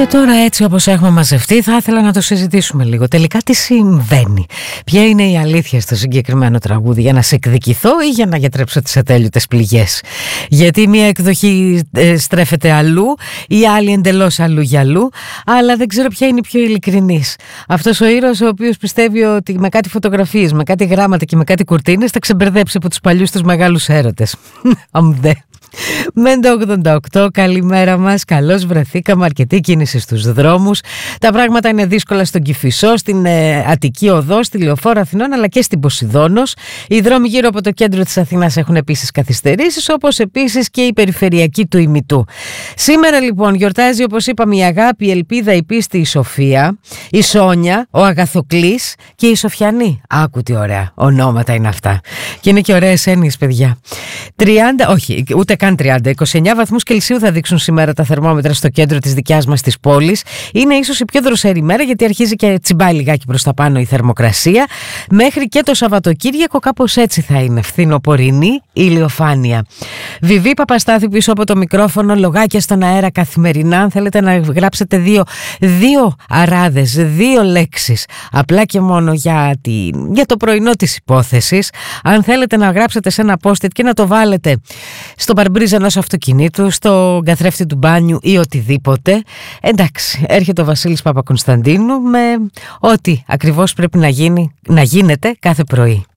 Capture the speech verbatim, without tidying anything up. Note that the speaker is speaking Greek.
Και τώρα, έτσι όπως έχουμε μαζευτεί, θα ήθελα να το συζητήσουμε λίγο. Τελικά τι συμβαίνει? Ποια είναι η αλήθεια στο συγκεκριμένο τραγούδι? Για να σε εκδικηθώ ή για να γιατρέψω τις ατέλειωτες πληγές? Γιατί μία εκδοχή ε, στρέφεται αλλού, η άλλη εντελώς αλλού για αλλού, αλλά δεν ξέρω ποια είναι η πιο ειλικρινής. Αυτός ο ήρωας ο οποίος πιστεύει ότι με κάτι φωτογραφίες, με κάτι γράμματα και με κάτι κουρτίνες θα ξεμπερδέψει από τους παλιούς τους μεγάλους έρωτες. Αμδέ. Μέντο ογδόντα οκτώ, καλημέρα μας. Καλώς βρεθήκαμε, αρκετή κίνηση στους δρόμους. Τα πράγματα είναι δύσκολα στον Κηφισό, στην ε, Αττική Οδό, στη Λεωφόρο Αθηνών αλλά και στην Ποσειδώνος. Οι δρόμοι γύρω από το κέντρο της Αθηνάς έχουν επίσης καθυστερήσεις, όπως επίσης και η περιφερειακή του ημιτού. Σήμερα λοιπόν γιορτάζει, όπως είπαμε, η αγάπη, η ελπίδα, η πίστη, η Σοφία, η Σόνια, ο Αγαθοκλής και η Σοφιανή. Άκου τι ωραία ονόματα είναι αυτά. Και είναι και ωραίες έννοιες, παιδιά. τριάντα, όχι, ούτε καν τριάντα, είκοσι εννέα βαθμούς Κελσίου θα δείξουν σήμερα τα θερμόμετρα στο κέντρο της δικιάς μας της πόλης. Είναι ίσως η πιο δροσερή μέρα, γιατί αρχίζει και τσιμπάει λιγάκι προς τα πάνω η θερμοκρασία. Μέχρι και το Σαββατοκύριακο κάπως έτσι θα είναι. Φθινοπορεινή ηλιοφάνεια. Βιβί Παπαστάθη πίσω από το μικρόφωνο, λογάκια στον αέρα καθημερινά. Αν θέλετε να γράψετε δύο, δύο αράδες, δύο λέξεις, απλά και μόνο για, τη, για το πρωινό της υπόθεσης. Αν θέλετε να γράψετε σε ένα post-it και να το βάλετε στο παρμπρίζ ενός αυτοκινήτου, στο καθρέφτη του μπάνιου ή οτιδήποτε. Εντάξει, έρχεται ο Βασίλης Παπακωνσταντίνου με ό,τι ακριβώς πρέπει να γίνει, να γίνεται κάθε πρωί.